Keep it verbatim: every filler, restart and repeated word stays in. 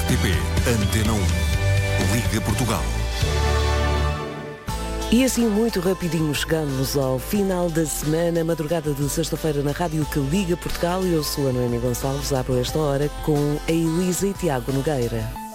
T P Antena um. Liga Portugal. E assim, muito rapidinho, chegamos ao final da semana, madrugada de sexta-feira na rádio que liga Portugal. Eu sou a Noemi Gonçalves, abro esta hora com a Elisa e Tiago Nogueira.